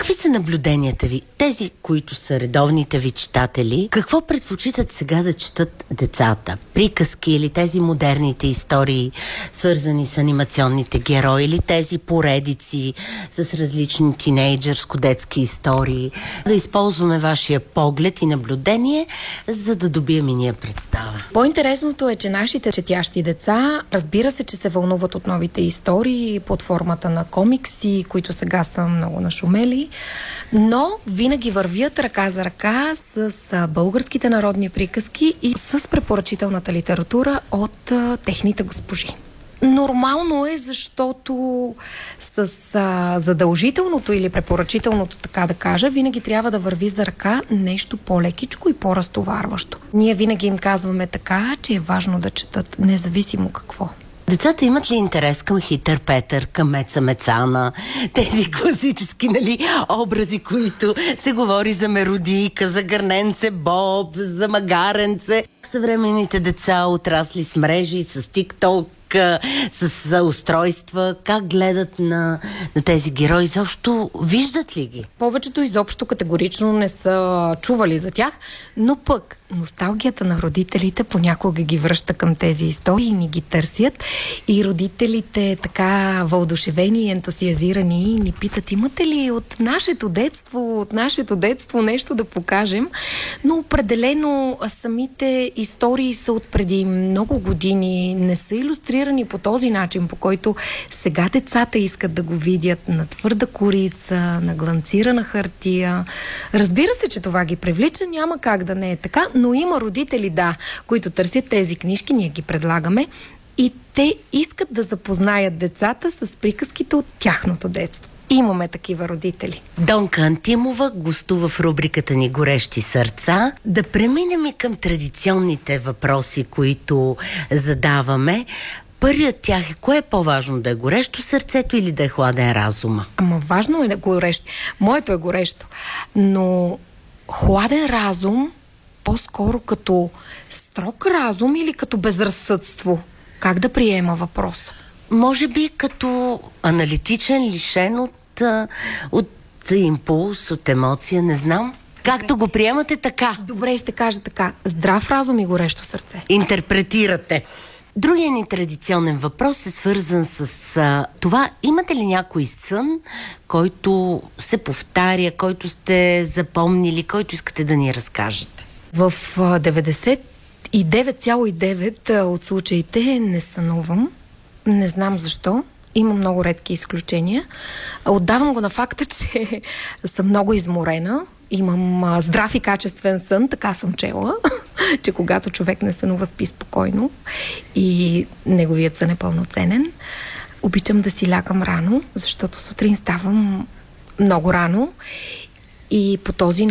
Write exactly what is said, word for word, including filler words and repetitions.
Какви са наблюденията ви? Тези, които са редовните ви читатели, какво предпочитат сега да четат децата? Приказки или тези модерните истории, свързани с анимационните герои, или тези поредици с различни тинейджърско-детски истории? Да използваме вашия поглед и наблюдение, за да добием и ние представа. По-интересното е, че нашите четящи деца, разбира се, че се вълнуват от новите истории под формата на комикси, които сега са много нашумели, но винаги вървят ръка за ръка с българските народни приказки и с препоръчителната литература от а, техните госпожи. Нормално е, защото с а, задължителното или препоръчителното, така да кажа, винаги трябва да върви за ръка нещо по-лекичко и по-разтоварващо. Ние винаги им казваме така, че е важно да четат, независимо какво. Децата имат ли интерес към Хитър Петър, към Меца Мецана, тези класически, нали, образи, които се говори за Меродийка, за Гърненце Боб, за Магаренце? Съвременните деца отрасли с мрежи, с TikTok, с устройства, как гледат на, на тези герои? Изобщо виждат ли ги? Повечето изобщо категорично не са чували за тях, но пък носталгията на родителите понякога ги връща към тези истории и ни ги търсят. И родителите така въодушевени и ентусиазирани ни питат: имате ли от нашето детство, от нашето детство нещо да покажем? Но определено самите истории са от преди много години, не са илюстрирани по този начин, по който сега децата искат да го видят на твърда корица, на гланцирана хартия. Разбира се, че това ги привлича, няма как да не е така, но има родители, да, които търсят тези книжки, ние ги предлагаме и те искат да запознаят децата с приказките от тяхното детство. Имаме такива родители. Донка Антимова гостува в рубриката ни Горещи сърца. Да преминем и към традиционните въпроси, които задаваме. Първият от тях е: кое е по-важно, да е горещо сърцето или да е хладен разума? Ама важно е да е горещо. Моето е горещо. Но хладен разум по-скоро като строг разум или като безразсъдство? Как да приема въпроса? Може би като аналитичен, лишен от, от импулс, от емоция, не знам. Както го приемате, така. Добре, ще кажа така: здрав разум и горещо сърце. Интерпретирате. Другият ни традиционен въпрос е свързан с а, това: имате ли някой сън, който се повтаря, който сте запомнили, който искате да ни разкажете? В деветдесет и девет цяло и девет от случаите не сънувам. Не знам защо. Има много редки изключения. Отдавам го на факта, че съм много изморена. Имам а, здрав и качествен сън, така съм чела, че когато човек не сънува, спи спокойно и неговият сън е пълноценен. Обичам да си лягам рано, защото сутрин ставам много рано и по този